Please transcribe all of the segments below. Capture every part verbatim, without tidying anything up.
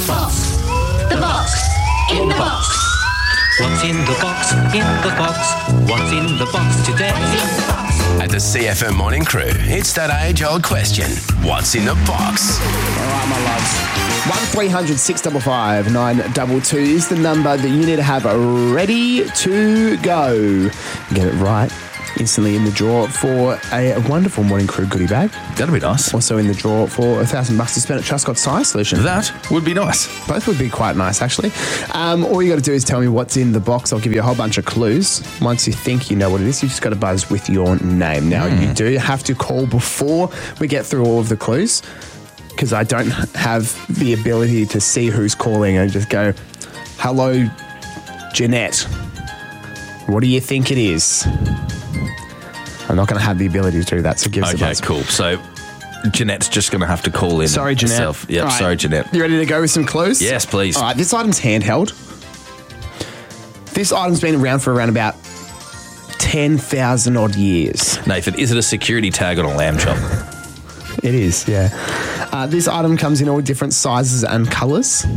box? The box. In the box. What's in the box? In the box. What's in the box today? At the C F M Morning Crew, it's that age-old question. What's in the box? All right, my loves. one three hundred six five five nine two two is the number that you need to have ready to go. Get it right. Instantly in the draw for a wonderful Morning Crew goodie bag. That'd be nice. Also in the draw for a thousand bucks to spend at Truscott Sire Solution. That would be nice. Both would be quite nice, actually. Um, all you got to do is tell me what's in the box. I'll give you a whole bunch of clues. Once you think you know what it is, you just got to buzz with your name. Now, mm. you do have to call before we get through all of the clues, because I don't have the ability to see who's calling and just go, hello, Jeanette. What do you think it is? I'm not going to have the ability to do that, so give us okay, a buzz. Okay, cool. So Jeanette's just going to have to call in. Sorry, Jeanette. Herself. Yep, right. Sorry, Jeanette. You ready to go with some clues? Yes, please. All right, this item's handheld. This item's been around for around about ten thousand odd years. Nathan, is it a security tag on a lamb chop? It is, yeah. Uh, this item comes in all different sizes and colours.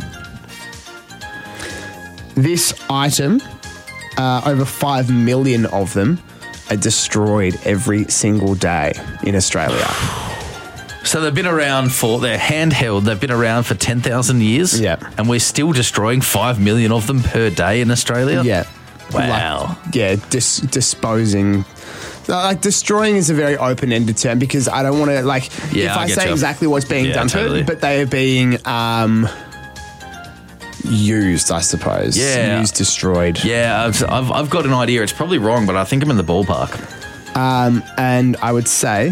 This item, uh, over five million of them, are destroyed every single day in Australia. So they've been around for, they're handheld, they've been around for ten thousand years? Yeah. And we're still destroying five million of them per day in Australia? Yeah. Wow. Like, yeah, dis- disposing. Like, destroying is a very open-ended term because I don't want to, like, yeah, if I, I say you. exactly what's being yeah, done totally. to it, but they are being um, used, I suppose. Yeah. Used, destroyed. Yeah, I've, I've, I've got an idea. It's probably wrong, but I think I'm in the ballpark. Um, and I would say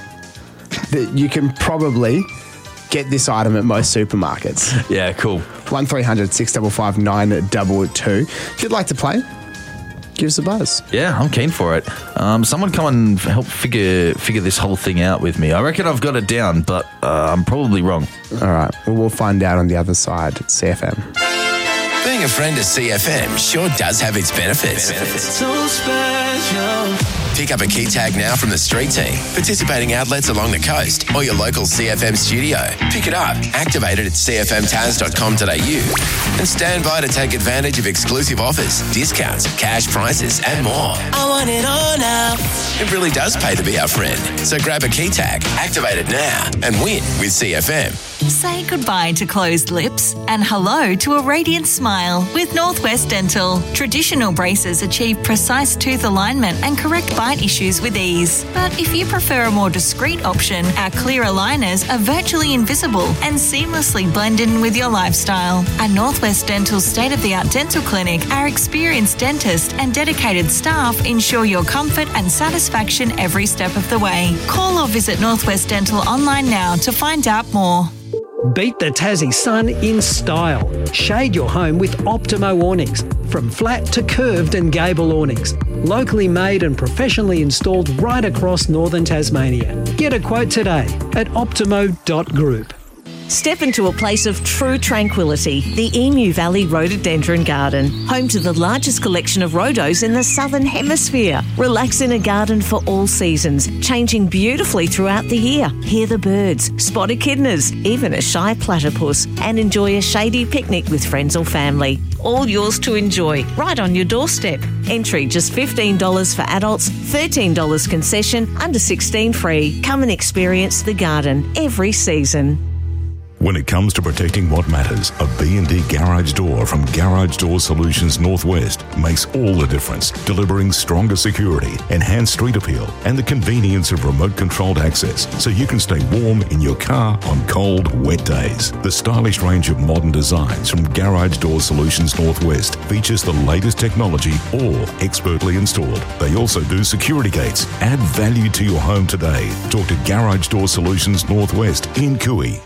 that you can probably get this item at most supermarkets. Yeah, cool. one three hundred six five five nine two two. If you'd like to play, give us a buzz. Yeah, I'm keen for it. Um, someone come and help figure figure this whole thing out with me. I reckon I've got it down, but uh, I'm probably wrong. All right. Well, we'll find out on the other side at C F M. Being a friend of C F M sure does have its benefits. benefits. So special. Pick up a key tag now from the street team, participating outlets along the coast, or your local C F M studio. Pick it up, activate it at c f m taz dot com dot a u, and stand by to take advantage of exclusive offers, discounts, cash prizes, and more. I want it all now. It really does pay to be our friend. So grab a key tag, activate it now, and win with C F M. Say goodbye to closed lips and hello to a radiant smile with Northwest Dental. Traditional braces achieve precise tooth alignment and correct bite issues with ease. But if you prefer a more discreet option, our clear aligners are virtually invisible and seamlessly blend in with your lifestyle. At Northwest Dental's state-of-the-art dental clinic, our experienced dentist and dedicated staff ensure your comfort and satisfaction every step of the way. Call or visit Northwest Dental online now to find out more. Beat the Tassie sun in style. Shade your home with Optimo awnings. From flat to curved and gable awnings. Locally made and professionally installed right across northern Tasmania. Get a quote today at optimo dot group. Step into a place of true tranquility, the Emu Valley Rhododendron Garden, home to the largest collection of rhodos in the Southern Hemisphere. Relax in a garden for all seasons, changing beautifully throughout the year. Hear the birds, spot echidnas, even a shy platypus, and enjoy a shady picnic with friends or family. All yours to enjoy, right on your doorstep. Entry just fifteen dollars for adults, thirteen dollars concession, under sixteen free. Come and experience the garden every season. When it comes to protecting what matters, a B and D garage door from Garage Door Solutions Northwest makes all the difference, delivering stronger security, enhanced street appeal, and the convenience of remote-controlled access so you can stay warm in your car on cold, wet days. The stylish range of modern designs from Garage Door Solutions Northwest features the latest technology, all expertly installed. They also do security gates. Add value to your home today. Talk to Garage Door Solutions Northwest in Cooey.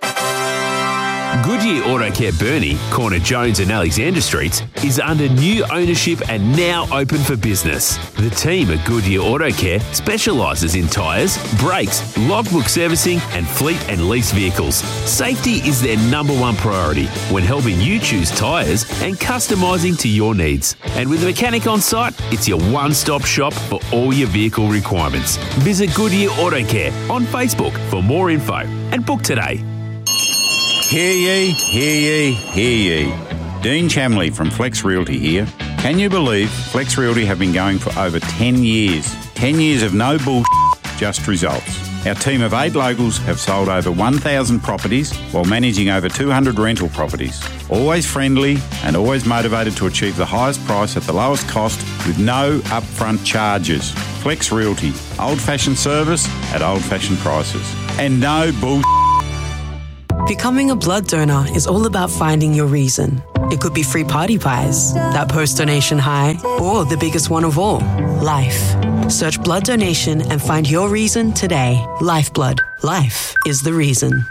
Goodyear Auto Care Burnie, corner Jones and Alexander Streets, is under new ownership and now open for business. The team at Goodyear Auto Care specialises in tyres, brakes, logbook servicing and fleet and lease vehicles. Safety is their number one priority when helping you choose tyres and customising to your needs. And with a mechanic on site, it's your one-stop shop for all your vehicle requirements. Visit Goodyear Auto Care on Facebook for more info and book today. Hear ye, hear ye, hear ye. Dean Chamley from Flex Realty here. Can you believe Flex Realty have been going for over ten years? ten years of no bullshit, just results. Our team of eight locals have sold over one thousand properties while managing over two hundred rental properties. Always friendly and always motivated to achieve the highest price at the lowest cost with no upfront charges. Flex Realty, old-fashioned service at old-fashioned prices. And no bullshit. Becoming a blood donor is all about finding your reason. It could be free party pies, that post-donation high, or the biggest one of all, life. Search blood donation and find your reason today. Lifeblood. Life is the reason.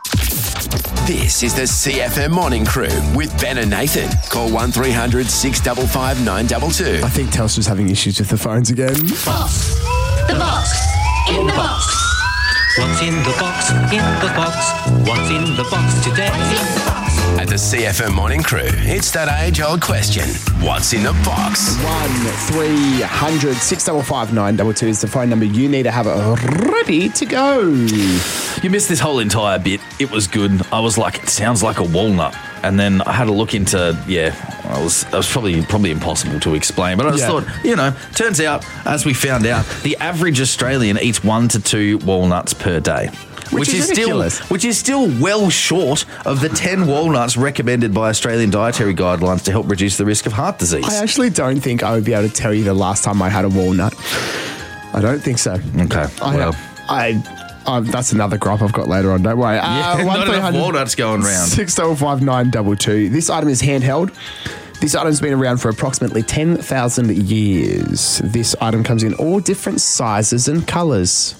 This is the C F M Morning Crew with Ben and Nathan. Call one three hundred six five five nine two two. I think Telstra's having issues with the phones again. Box. The box. In the box. What's in the box? In the box. What's in the box today? At the C F M Morning Crew, it's that age-old question. What's in the box? one three hundred six five five nine two two is the phone number. You need to have it ready to go. You missed this whole entire bit. It was good. I was like, it sounds like a walnut. And then I had a look into, yeah, I was, that was probably probably impossible to explain. But I just Yeah. thought, you know, turns out, as we found out, the average Australian eats one to two walnuts per day. Which is ridiculous. still which is still well short of the ten walnuts recommended by Australian dietary guidelines to help reduce the risk of heart disease. I actually don't think I would be able to tell you the last time I had a walnut. I don't think so. Okay, I, well. I, I, that's another gripe I've got later on. Don't worry. Yeah, not enough walnuts going round. six five five nine two two. This item is handheld. This item's been around for approximately ten thousand years. This item comes in all different sizes and colours.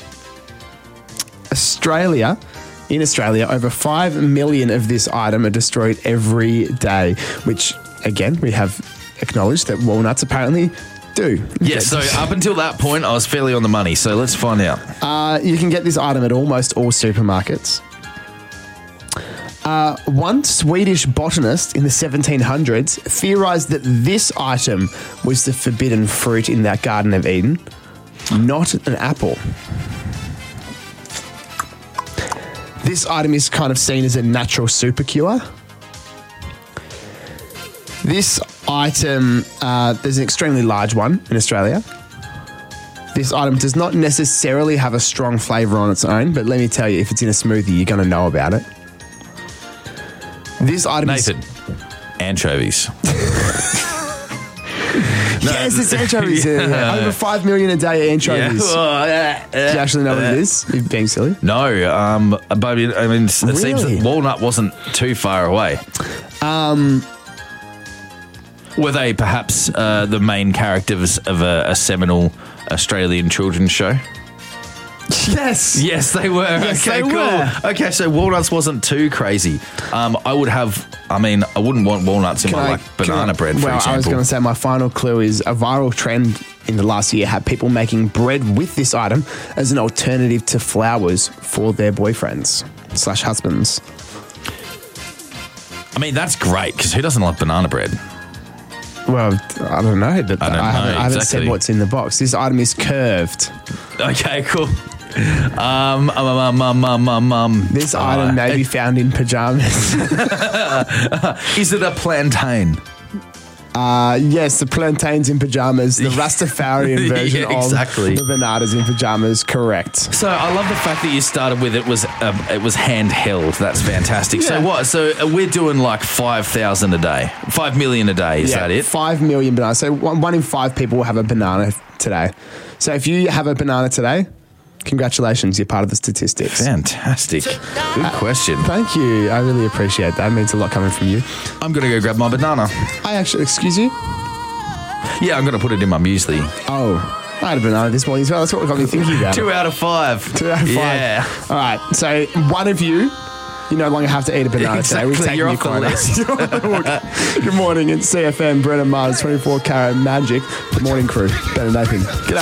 Australia, in Australia, over five million of this item are destroyed every day, which, again, we have acknowledged that walnuts apparently do. Yes, so up until that point, I was fairly on the money. So let's find out. Uh, you can get this item at almost all supermarkets. Uh, one Swedish botanist in the seventeen hundreds theorised that this item was the forbidden fruit in that Garden of Eden, not an apple. This item is kind of seen as a natural super cure. This item, uh, there's an extremely large one in Australia. This item does not necessarily have a strong flavour on its own, but let me tell you, if it's in a smoothie, you're going to know about it. This item Nathan, is... anchovies. Yes, it's anchovies. Yeah. Over five million a day anchovies. Yeah. Oh, yeah. Do you actually know what it is? You're being silly. No, um, but I mean, I mean it Really? seems that walnut wasn't too far away. Um, Were they perhaps uh, the main characters of a, a seminal Australian children's show? Yes. Yes, they were. Yes, okay, they cool. were. Okay, so walnuts wasn't too crazy. Um, I would have, I mean, I wouldn't want walnuts in Can my I- like can banana I- bread, for well, example. I was going to say my final clue is a viral trend in the last year had people making bread with this item as an alternative to flowers for their boyfriends slash husbands. I mean, that's great, because who doesn't like banana bread? Well, I don't know. But I don't I haven't, know, I haven't exactly. said what's in the box. This item is curved. Okay, cool. Um, um, um, um, um, um, um. This uh, item may be found in pajamas. Is it a plantain? Uh, yes, the plantains in pajamas, the Rastafarian Yeah, version exactly. of the bananas in pajamas. Correct. So I love the fact that you started with it was um, it was handheld. That's fantastic. So Yeah. what? So we're doing like five thousand a day, five million a day. Is Yeah, that it? Five million bananas. So one, one in five people will have a banana today. So if you have a banana today, congratulations, you're part of the statistics. Fantastic. Good question. Thank you. I really appreciate that. It means a lot coming from you. I'm gonna go grab my banana. I actually, excuse you? Yeah, I'm gonna put it in my muesli. Oh, I had a banana this morning as well. That's what got me thinking about Two it. out of five. Two out of five. Yeah. All right. So one of you, you no longer have to eat a banana Exactly, today. We've taken you're your off the quota. list. You're on the hook. Good morning. It's C F M, Brennan Mars, twenty-four Karat Magic. The morning crew. Ben and Nathan. G'day.